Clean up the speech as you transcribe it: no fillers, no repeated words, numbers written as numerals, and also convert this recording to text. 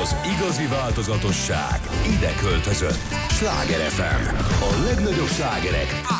Az igazi változatosság ide költözött. Sláger FM. A legnagyobb slágerek